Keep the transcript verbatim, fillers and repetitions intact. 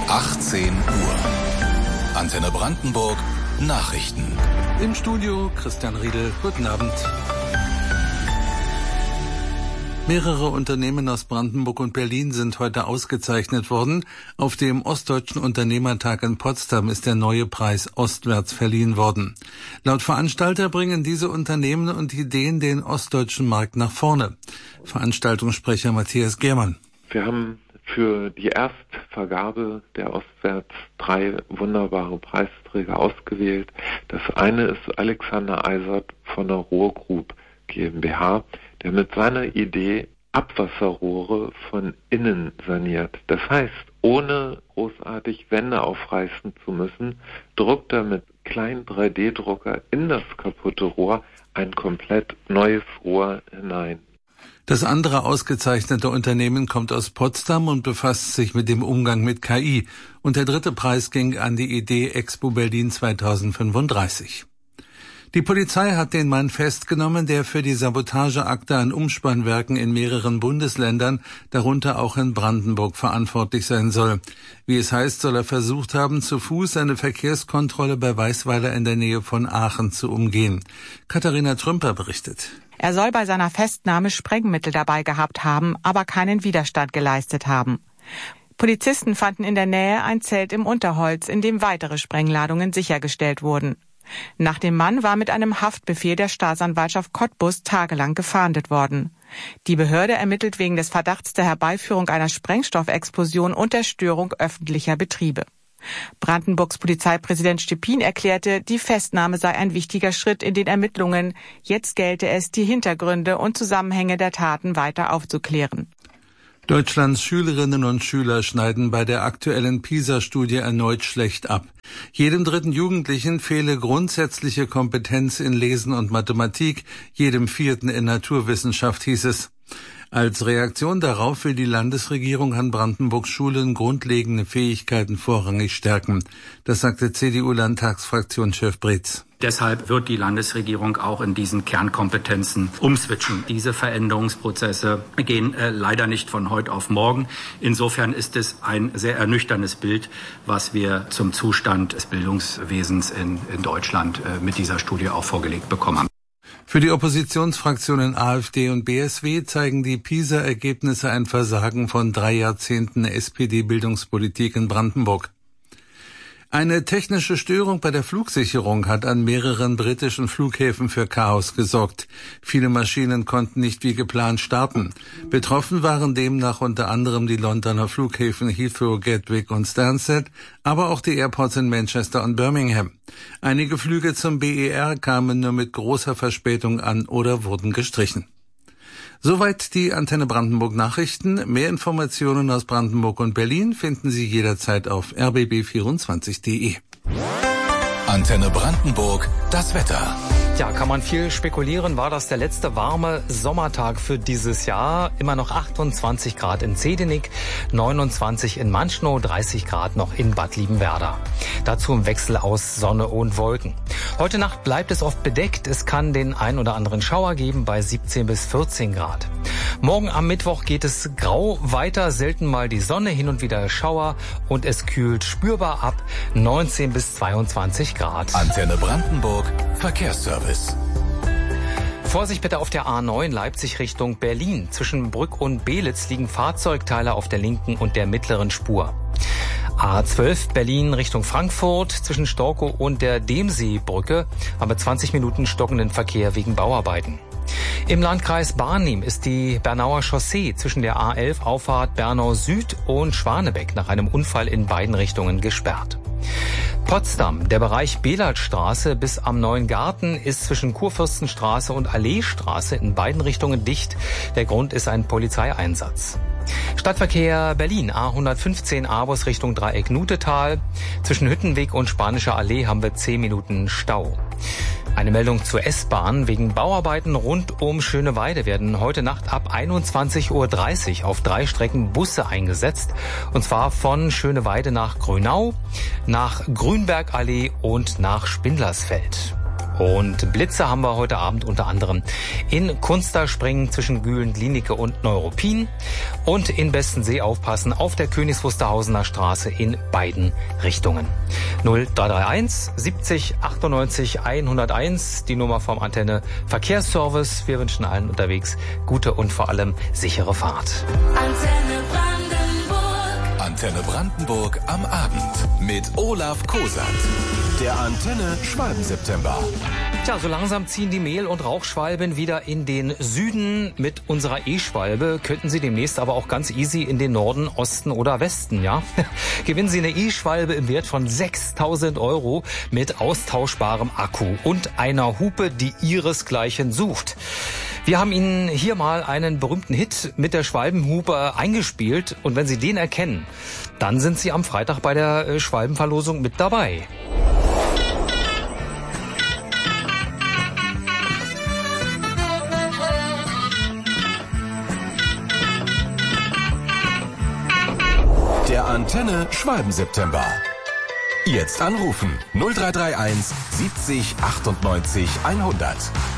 achtzehn Uhr. Antenne Brandenburg Nachrichten. Im Studio Christian Riedel. Guten Abend. Mehrere Unternehmen aus Brandenburg und Berlin sind heute ausgezeichnet worden. Auf dem Ostdeutschen Unternehmertag in Potsdam ist der neue Preis Ostwärts verliehen worden. Laut Veranstalter bringen diese Unternehmen und Ideen den ostdeutschen Markt nach vorne. Veranstaltungssprecher Matthias Gehrmann. Wir haben für die Erstvergabe der Ostwärts drei wunderbare Preisträger ausgewählt. Das eine ist Alexander Eisert von der Ruhr Group GmbH, der mit seiner Idee Abwasserrohre von innen saniert. Das heißt, ohne großartig Wände aufreißen zu müssen, druckt er mit kleinen drei D Drucker in das kaputte Rohr ein komplett neues Rohr hinein. Das andere ausgezeichnete Unternehmen kommt aus Potsdam und befasst sich mit dem Umgang mit K I. Und der dritte Preis ging an die Idee Expo Berlin zweitausendfünfunddreißig. Die Polizei hat den Mann festgenommen, der für die Sabotageakte an Umspannwerken in mehreren Bundesländern, darunter auch in Brandenburg, verantwortlich sein soll. Wie es heißt, soll er versucht haben, zu Fuß eine Verkehrskontrolle bei Weißweiler in der Nähe von Aachen zu umgehen. Katharina Trümper berichtet. Er soll bei seiner Festnahme Sprengmittel dabei gehabt haben, aber keinen Widerstand geleistet haben. Polizisten fanden in der Nähe ein Zelt im Unterholz, in dem weitere Sprengladungen sichergestellt wurden. Nach dem Mann war mit einem Haftbefehl der Staatsanwaltschaft Cottbus tagelang gefahndet worden. Die Behörde ermittelt wegen des Verdachts der Herbeiführung einer Sprengstoffexplosion und der Störung öffentlicher Betriebe. Brandenburgs Polizeipräsident Stepin erklärte, die Festnahme sei ein wichtiger Schritt in den Ermittlungen. Jetzt gelte es, die Hintergründe und Zusammenhänge der Taten weiter aufzuklären. Deutschlands Schülerinnen und Schüler schneiden bei der aktuellen PISA-Studie erneut schlecht ab. Jedem dritten Jugendlichen fehle grundsätzliche Kompetenz in Lesen und Mathematik, jedem vierten in Naturwissenschaft, hieß es. Als Reaktion darauf will die Landesregierung an Brandenburgs Schulen grundlegende Fähigkeiten vorrangig stärken. Das sagte C D U-Landtagsfraktionschef Breetz. Deshalb wird die Landesregierung auch in diesen Kernkompetenzen umswitchen. Diese Veränderungsprozesse gehen äh, leider nicht von heute auf morgen. Insofern ist es ein sehr ernüchterndes Bild, was wir zum Zustand des Bildungswesens in, in Deutschland äh, mit dieser Studie auch vorgelegt bekommen haben. Für die Oppositionsfraktionen AfD und B S W zeigen die PISA-Ergebnisse ein Versagen von drei Jahrzehnten S P D-Bildungspolitik in Brandenburg. Eine technische Störung bei der Flugsicherung hat an mehreren britischen Flughäfen für Chaos gesorgt. Viele Maschinen konnten nicht wie geplant starten. Betroffen waren demnach unter anderem die Londoner Flughäfen Heathrow, Gatwick und Stansted, aber auch die Airports in Manchester und Birmingham. Einige Flüge zum B E R kamen nur mit großer Verspätung an oder wurden gestrichen. Soweit die Antenne Brandenburg Nachrichten. Mehr Informationen aus Brandenburg und Berlin finden Sie jederzeit auf r b b vierundzwanzig punkt d e. Antenne Brandenburg, das Wetter. Ja, kann man viel spekulieren. War das der letzte warme Sommertag für dieses Jahr? Immer noch achtundzwanzig Grad in Zedenik, neunundzwanzig in Manschnow, dreißig Grad noch in Bad Liebenwerda. Dazu im Wechsel aus Sonne und Wolken. Heute Nacht bleibt es oft bedeckt. Es kann den ein oder anderen Schauer geben bei siebzehn bis vierzehn Grad. Morgen am Mittwoch geht es grau weiter, selten mal die Sonne, hin und wieder Schauer und es kühlt spürbar ab, neunzehn bis zweiundzwanzig Grad. Antenne Brandenburg, Verkehrsservice. Vorsicht bitte auf der A neun Leipzig Richtung Berlin. Zwischen Brück und Belitz liegen Fahrzeugteile auf der linken und der mittleren Spur. A zwölf Berlin Richtung Frankfurt. Zwischen Storkow und der Demseebrücke haben wir zwanzig Minuten stockenden Verkehr wegen Bauarbeiten. Im Landkreis Barnim ist die Bernauer Chaussee zwischen der A elf Auffahrt Bernau Süd und Schwanebeck nach einem Unfall in beiden Richtungen gesperrt. Potsdam, der Bereich Belatstraße bis am Neuen Garten ist zwischen Kurfürstenstraße und Alleestraße in beiden Richtungen dicht. Der Grund ist ein Polizeieinsatz. Stadtverkehr Berlin, A hundertfünfzehn Avus Richtung Dreieck Nutetal. Zwischen Hüttenweg und Spanischer Allee haben wir zehn Minuten Stau. Eine Meldung zur S-Bahn. Wegen Bauarbeiten rund um Schöneweide werden heute Nacht ab einundzwanzig Uhr dreißig auf drei Strecken Busse eingesetzt. Und zwar von Schöneweide nach Grünau, nach Grünbergallee und nach Spindlersfeld. Und Blitze haben wir heute Abend unter anderem in Kunsterspringen zwischen Gülen-Glienicke und Neuruppin und in Bestensee aufpassen auf der Königs Wusterhausener Straße in beiden Richtungen. null drei drei eins siebzig achtundneunzig hunderteins, die Nummer vom Antenne Verkehrsservice. Wir wünschen allen unterwegs gute und vor allem sichere Fahrt. Antenne Brandenburg. Antenne Brandenburg am Abend mit Olaf Kosat. Der Antenne Schwalben-September. Tja, so langsam ziehen die Mehl- und Rauchschwalben wieder in den Süden. Mit unserer E-Schwalbe könnten Sie demnächst aber auch ganz easy in den Norden, Osten oder Westen, ja? Gewinnen Sie eine E-Schwalbe im Wert von sechstausend Euro mit austauschbarem Akku und einer Hupe, die ihresgleichen sucht. Wir haben Ihnen hier mal einen berühmten Hit mit der Schwalbenhupe eingespielt. Und wenn Sie den erkennen, dann sind Sie am Freitag bei der Schwalbenverlosung mit dabei. Der Antenne Schwalben-September. Jetzt anrufen null drei drei eins siebzig achtundneunzig hundert.